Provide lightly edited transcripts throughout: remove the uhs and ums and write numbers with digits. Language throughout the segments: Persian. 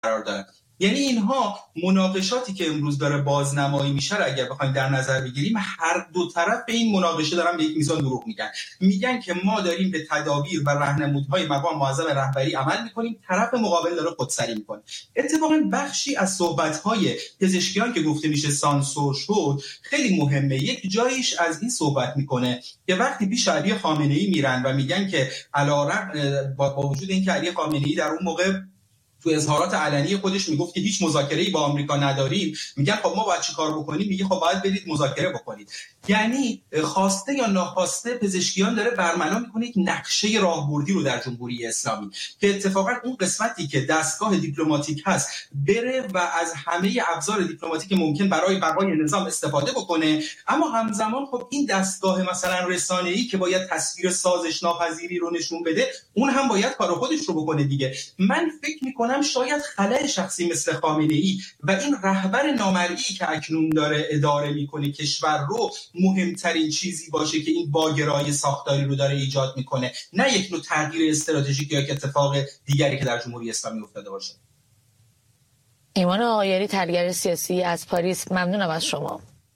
قرار دارن. یعنی اینها مناقشاتی که امروز داره بازنمایی میشه رو اگر بخوایم در نظر بگیریم، هر دو طرف به این مناقشه دارن به یک میزان دروغ میگن که ما داریم به تدابیر و راهنمودهای مقام معظم رهبری عمل میکنیم، طرف مقابل داره خودسری میکنه. اتفاقا بخشی از صحبت‌های پزشکیان که گفته میشه سانسور شد خیلی مهمه. یک جاییش از این صحبت میکنه که وقتی پیش علی خامنه‌ای میرن و میگن که علیرغم با وجود اینکه علی خامنه‌ای در اون موقع تو اظهارات علنی خودش میگفت که هیچ مذاکره‌ای با آمریکا نداریم، میگن خب ما باید چی کار بکنیم؟ میگه خب باید برید مذاکره بکنید. یعنی خواسته یا ناخواسته پزشکیان داره برملا میکنه یک نقشه راهبردی رو در جمهوری اسلامی که اتفاقا اون قسمتی که دستگاه دیپلماتیک هست بره و از همه ابزار دیپلماتیک ممکن برای بقای نظام استفاده بکنه، اما همزمان خب این دستگاه مثلا رسانه‌ای که باید تصویر سازش ناپذیری رو نشون بده، اون هم باید کار خودش رو بکنه دیگه. من فکر میکنم شاید خلأ شخصی مثل خامنه‌ای و این رهبر نامرئی که اکنون داره اداره میکنه کشور رو مهمترین چیزی باشه که این باگرای ساختاری رو داره ایجاد میکنه، نه یک نوع تغییر استراتژیک یا یک اتفاق دیگری که در جمهوری اسلامی افتاده باشه. ایمان آقایری، تحلیلگر سیاسی از پاریس، ممنونم از شما.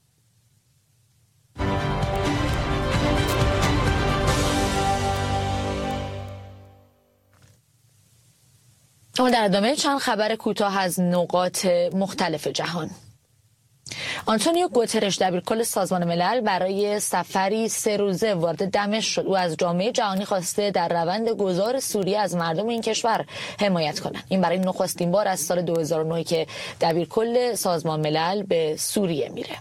اما در ادامه چند خبر کوتاه از نقاط مختلف جهان. آنتونیو گوترش دبیرکل سازمان ملل برای سفری 3 روزه وارد دمشق شد. او از جامعه جهانی خواسته در روند گذار سوریه از مردم این کشور حمایت کنند. این برای نخستین بار از سال 2009 که دبیرکل سازمان ملل به سوریه میره.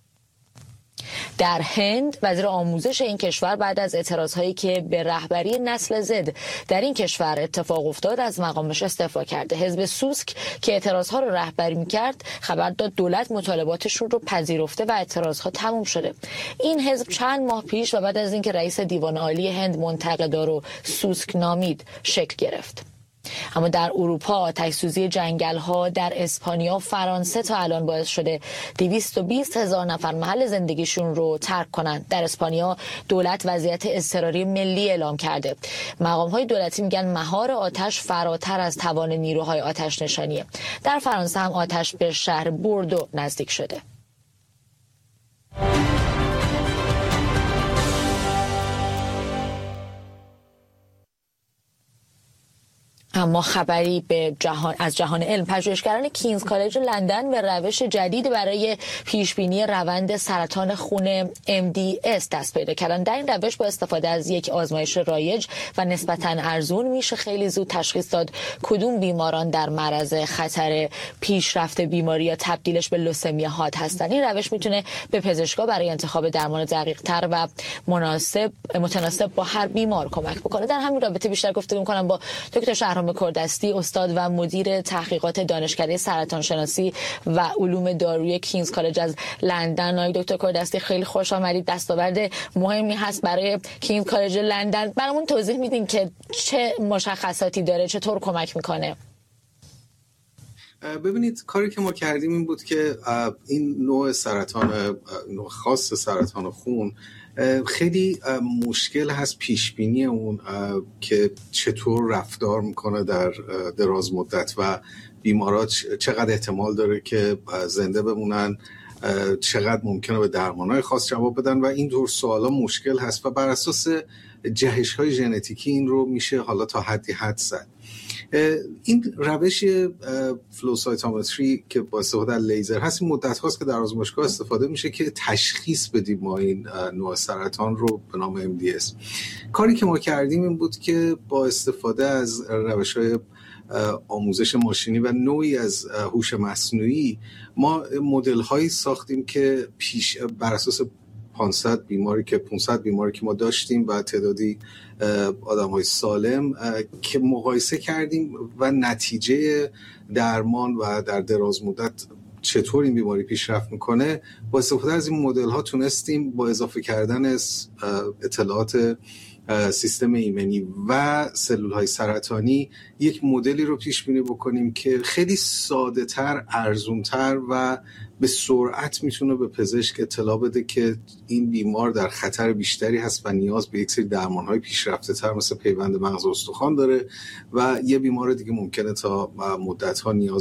در هند وزیر آموزش این کشور بعد از اعتراضهایی که به رهبری نسل زد در این کشور اتفاق افتاد از مقامش استعفا کرده. حزب سوسک که اعتراضها رو رهبری میکرد خبر داد دولت مطالباتشون رو پذیرفته و اعتراضها تموم شده. این حزب چند ماه پیش و بعد از اینکه رئیس دیوان عالی هند منتقدا رو سوسک نامید شکل گرفت. اما در اروپا آتش‌سوزی جنگل‌ها در اسپانیا و فرانسه تا الان باعث شده 220,000 نفر محل زندگیشون رو ترک کنند. در اسپانیا دولت وضعیت اضطراری ملی اعلام کرده. مقام‌های دولتی میگن مهار آتش فراتر از توان نیروهای آتش نشانیه. در فرانسه هم آتش به شهر بوردو نزدیک شده. اما خبری به از جهان علم. پژوهشگران کینز کالج لندن به روش جدید برای پیشبینی روند سرطان خون MDS دست پیدا کردن. در این روش با استفاده از یک آزمایش رایج و نسبتاً ارزون میشه خیلی زود تشخیص داد کدوم بیماران در معرض خطر پیشرفت بیماری یا تبدیلش به لوسمی حاد هستند. این روش میتونه به پزشکا برای انتخاب درمان دقیق‌تر و متناسب با هر بیمار کمک بکنه. در همین رابطه بیشتر گفتگو می‌کنم با دکتر شهرام کردستی، استاد و مدیر تحقیقات دانشکده سرطان شناسی و علوم دارویی کینز کالج از لندن. آقای دکتر کردستی خیلی خوش آمدید. دستاورد مهمی هست برای کینز کالج لندن. برامون توضیح میدین که چه مشخصاتی داره، چطور کمک میکنه؟ ببینید، کاری که ما کردیم این بود که این نوع سرطان، نوع خاص سرطان خون، خیلی مشکل هست پیشبینی اون که چطور رفتار میکنه در دراز مدت و بیمارات چقدر احتمال داره که زنده بمونن، چقدر ممکنه به درمانهای خاص جواب بدن و این دور سوالا مشکل هست و بر اساس جهش‌های ژنتیکی این رو میشه حالا تا حدی حد زد. این روش فلو سایتومتری که با استفاده از لیزر هست، این مدت هاست که در آزمایشگاه استفاده میشه که تشخیص بدیم ما این نوع سرطان رو به نام MDS. کاری که ما کردیم این بود که با استفاده از روش‌های آموزش ماشینی و نوعی از هوش مصنوعی ما مدل‌هایی ساختیم که بر اساس 500 بیماری که ما داشتیم و تعدادی آدم‌های سالم که مقایسه کردیم و نتیجه درمان و در دراز مدت چطور این بیماری پیشرفت میکنه، با استفاده از این مدل‌ها تونستیم با اضافه کردن اطلاعات سیستم ایمنی و سلول‌های سرطانی یک مدلی رو پیش بینی بکنیم که خیلی ساده‌تر، ارزون‌تر و به سرعت میتونه به پزشک اطلاع بده که این بیمار در خطر بیشتری هست و نیاز به یک سری درمان‌های پیشرفته‌تر مثل پیوند مغز و استخوان داره و یه بیمار دیگه ممکنه تا مدت‌ها نیاز